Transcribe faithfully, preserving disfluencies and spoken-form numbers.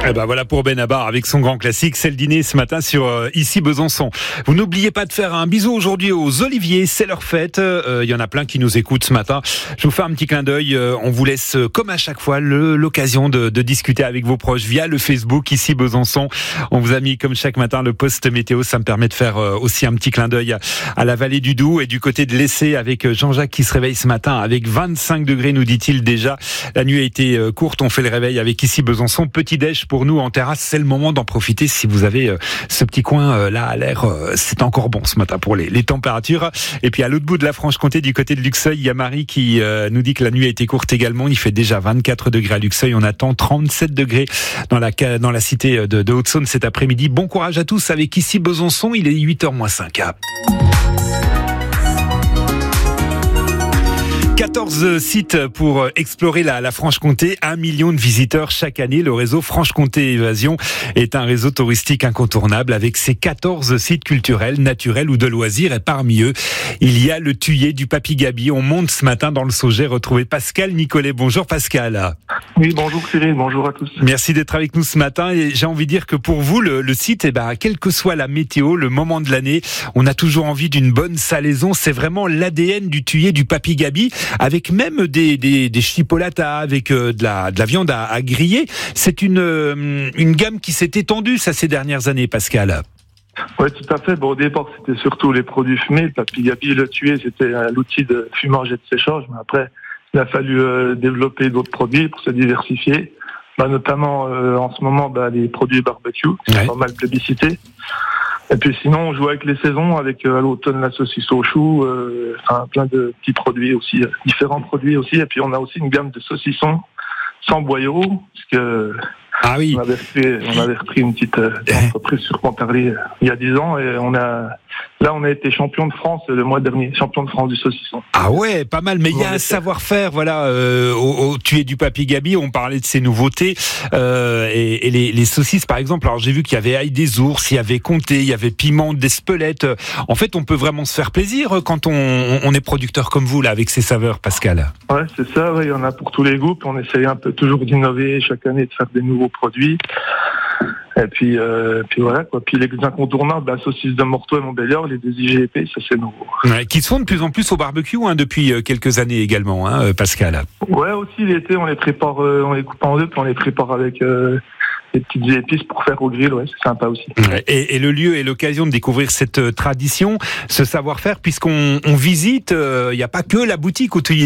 Et ben voilà pour Benabar avec son grand classique, c'est le dîner ce matin sur euh, Ici Besançon. Vous n'oubliez pas de faire un bisou aujourd'hui aux Oliviers, c'est leur fête. Il euh, y en a plein qui nous écoutent ce matin. Je vous fais un petit clin d'œil. Euh, on vous laisse, euh, comme à chaque fois, le, l'occasion de, de discuter avec vos proches via le Facebook Ici Besançon. On vous a mis comme chaque matin le post météo. Ça me permet de faire euh, aussi un petit clin d'œil à, à la vallée du Doubs et du côté de l'Essai avec Jean-Jacques qui se réveille ce matin avec vingt-cinq degrés, nous dit-il déjà. La nuit a été euh, courte. On fait le réveil avec Ici Besançon. Petit déj pour nous en terrasse. C'est le moment d'en profiter si vous avez euh, ce petit coin euh, là à l'air. Euh, c'est encore bon ce matin pour les, les températures. Et puis à l'autre bout de la Franche-Comté, du côté de Luxeuil, il y a Marie qui euh, nous dit que la nuit a été courte également. Il fait déjà vingt-quatre degrés à Luxeuil. On attend trente-sept degrés dans la, dans la cité de, de Haute-Saône cet après-midi. Bon courage à tous avec Ici Besançon. Il est huit heures moins cinq. quatorze sites pour explorer la, la Franche-Comté, un million de visiteurs chaque année. Le réseau Franche-Comté Évasion est un réseau touristique incontournable avec ses quatorze sites culturels, naturels ou de loisirs. Et parmi eux, il y a le Thuyer du Papy-Gaby. On monte ce matin dans le Sauget retrouver Pascal Nicolet. Bonjour Pascal. Oui, bonjour Cyril, bonjour à tous. Merci d'être avec nous ce matin. Et j'ai envie de dire que pour vous, le, le site, eh ben, quelle que soit la météo, le moment de l'année, on a toujours envie d'une bonne salaison. C'est vraiment l'A D N du Thuyer du Papy-Gaby, avec même des, des, des chipolatas, avec euh, de, la, de la viande à, à griller. C'est une, euh, une gamme qui s'est étendue ça, ces dernières années, Pascal. Oui, tout à fait. Bon, au départ, c'était surtout les produits fumés. Le Papy-Gaby, le Thuyer, c'était euh, l'outil de fumage et de séchage. Mais après, il a fallu euh, développer d'autres produits pour se diversifier. Bah, notamment, euh, en ce moment, bah, les produits barbecue, qui sont ouais. pas mal plébiscités. Et puis sinon, on joue avec les saisons, avec euh, à l'automne la saucisse au chou, euh, enfin plein de petits produits aussi, euh, différents produits aussi. Et puis on a aussi une gamme de saucissons sans boyau, parce que ah oui. on avait repris, on avait repris une petite euh, entreprise sur Pontarlier euh, il y a dix ans, et on a là on a été champion de France le mois dernier, champion de France du saucisson. Ah ouais, pas mal. Mais il y a un savoir-faire, voilà, euh, au, au Thuyer du Papy-Gaby. On parlait de ces nouveautés euh, et, et les, les saucisses, par exemple. Alors j'ai vu qu'il y avait ail des ours, il y avait comté, il y avait piment d'Espelette. En fait, on peut vraiment se faire plaisir quand on, on est producteur comme vous là, avec ces saveurs, Pascal. Ouais, c'est ça. Ouais, il y en a pour tous les goûts. On essaye un peu toujours d'innover chaque année, de faire des nouveaux produits. Et puis, euh, puis voilà quoi. Puis les incontournables, la saucisse de Morteau et Montbéliard, les deux I G P, ça c'est nouveau. Ouais, qui se font de plus en plus au barbecue hein, depuis quelques années également, hein, Pascal. Ouais, aussi l'été, on les prépare, euh, on les coupe en deux, puis on les prépare avec euh, des petites épices pour faire au grill. Ouais, c'est sympa aussi. Ouais, et, et le lieu est l'occasion de découvrir cette tradition, ce savoir-faire, puisqu'on on visite. Il euh, n'y a pas que la boutique au Thuyer